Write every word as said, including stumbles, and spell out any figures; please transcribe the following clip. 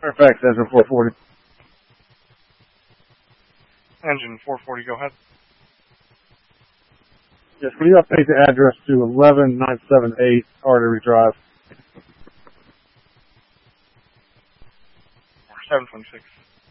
Fairfax, engine four forty. Engine four forty, go ahead. Yes, can you update the address to eleven nine seven eight Artery Drive? seven twenty-six.